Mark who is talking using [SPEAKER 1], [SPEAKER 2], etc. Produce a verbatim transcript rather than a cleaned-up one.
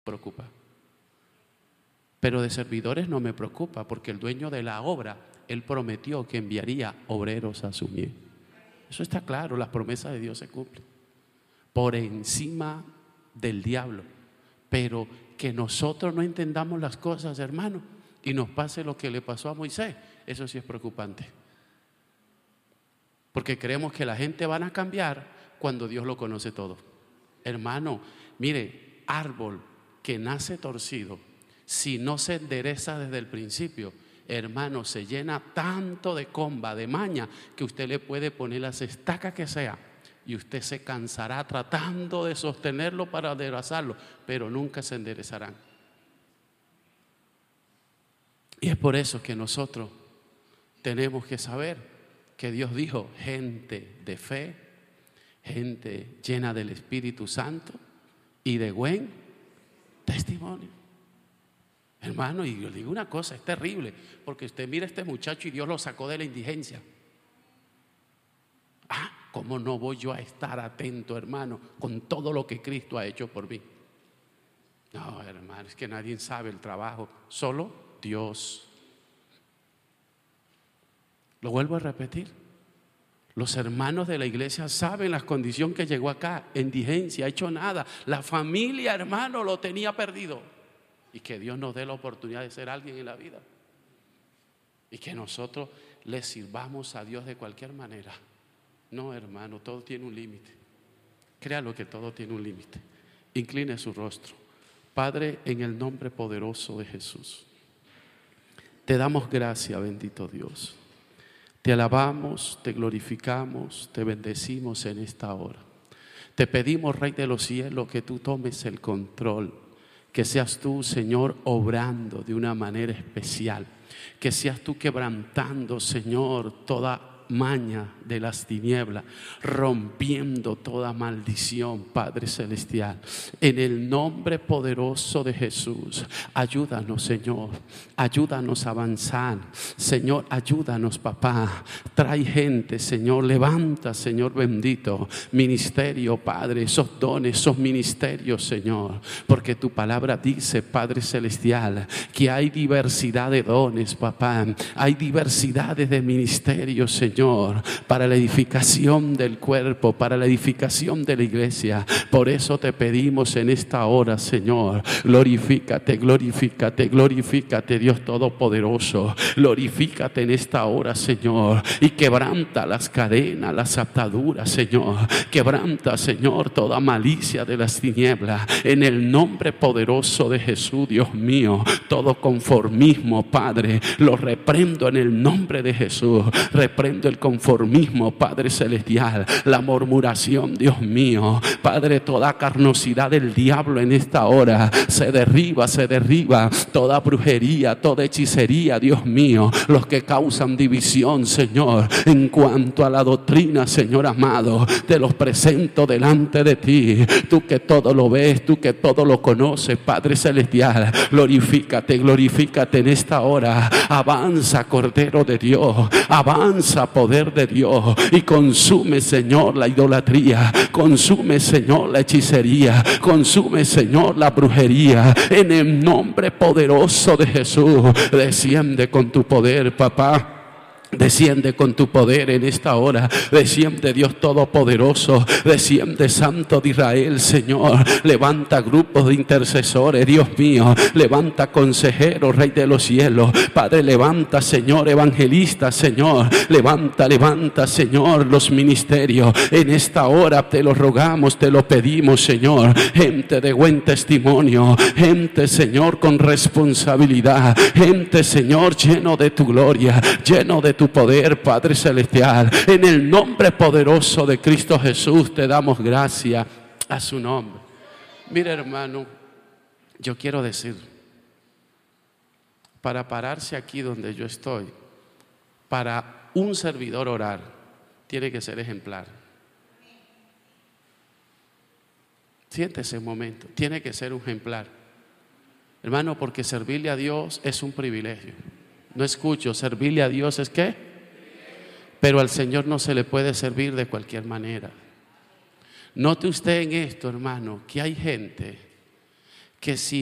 [SPEAKER 1] preocupa. Pero de servidores no me preocupa, porque el dueño de la obra, Él prometió que enviaría obreros a su mies. Eso está claro, las promesas de Dios se cumplen. Por encima del diablo. Pero que nosotros no entendamos las cosas, hermano, y nos pase lo que le pasó a Moisés, eso sí es preocupante. Porque creemos que la gente van a cambiar cuando Dios lo conoce todo. Hermano, mire, árbol que nace torcido, si no se endereza desde el principio, hermano, se llena tanto de comba, de maña, que usted le puede poner las estacas que sea y usted se cansará tratando de sostenerlo para adelgazarlo, pero nunca se enderezarán. Y es por eso que nosotros tenemos que saber que Dios dijo: gente de fe, gente llena del Espíritu Santo y de buen testimonio. Hermano, y yo le digo una cosa, es terrible, porque usted mira a este muchacho y Dios lo sacó de la indigencia. Ah, ¿cómo no voy yo a estar atento, hermano, con todo lo que Cristo ha hecho por mí? No, hermano, es que nadie sabe el trabajo, solo Dios. Lo vuelvo a repetir. Los hermanos de la iglesia saben la condición que llegó acá, indigencia, ha hecho nada. La familia, hermano, lo tenía perdido. Y que Dios nos dé la oportunidad de ser alguien en la vida. Y que nosotros le sirvamos a Dios de cualquier manera. No, hermano, todo tiene un límite. Créalo que todo tiene un límite. Incline su rostro. Padre, en el nombre poderoso de Jesús, te damos gracias, bendito Dios. Te alabamos, te glorificamos, te bendecimos en esta hora. Te pedimos, Rey de los cielos, que tú tomes el control. Que seas tú, Señor, obrando de una manera especial. Que seas tú quebrantando, Señor, toda maña de las tinieblas, rompiendo toda maldición, Padre celestial. En el nombre poderoso de Jesús, ayúdanos, Señor, ayúdanos a avanzar, Señor, ayúdanos, papá. Trae gente, Señor, levanta, Señor bendito, ministerio, Padre, esos dones, esos ministerios, Señor, porque tu palabra dice, Padre celestial, que hay diversidad de dones, papá, hay diversidades de ministerios, Señor, para la edificación del cuerpo, para la edificación de la iglesia. Por eso te pedimos en esta hora, Señor, glorifícate, glorifícate, glorifícate, Dios Todopoderoso. Glorifícate en esta hora, Señor, y quebranta las cadenas, las ataduras, Señor. Quebranta, Señor, toda malicia de las tinieblas. En el nombre poderoso de Jesús, Dios mío, todo conformismo, Padre, lo reprendo en el nombre de Jesús. Reprendo el conformismo, Padre celestial, la murmuración, Dios mío, Padre, toda carnosidad del diablo en esta hora se derriba, se derriba, toda brujería, toda hechicería, Dios mío, los que causan división, Señor, en cuanto a la doctrina, Señor amado, te los presento delante de ti, tú que todo lo ves, tú que todo lo conoces, Padre celestial, glorifícate, glorifícate en esta hora, avanza, Cordero de Dios, avanza, poder de Dios, y consume, Señor, la idolatría, consume, Señor, la hechicería, consume, Señor, la brujería, en el nombre poderoso de Jesús. Desciende con tu poder, papá. Desciende con tu poder en esta hora. Desciende, Dios Todopoderoso. Desciende, Santo de Israel, Señor. Levanta grupos de intercesores, Dios mío. Levanta consejeros, Rey de los cielos. Padre, levanta, Señor, evangelistas, Señor. Levanta, levanta, Señor, los ministerios. En esta hora te lo rogamos, te lo pedimos, Señor. Gente de buen testimonio. Gente, Señor, con responsabilidad. Gente, Señor, lleno de tu gloria, lleno de tu tu poder, Padre celestial. En el nombre poderoso de Cristo Jesús te damos gracias a su nombre. Mira, hermano, yo quiero decir, para pararse aquí donde yo estoy, para un servidor orar, tiene que ser ejemplar. Siente ese momento, tiene que ser un ejemplar, hermano, porque servirle a Dios es un privilegio. No escucho, servirle a Dios es ¿qué? Pero al Señor no se le puede servir de cualquier manera. Note usted en esto, hermano, que hay gente que si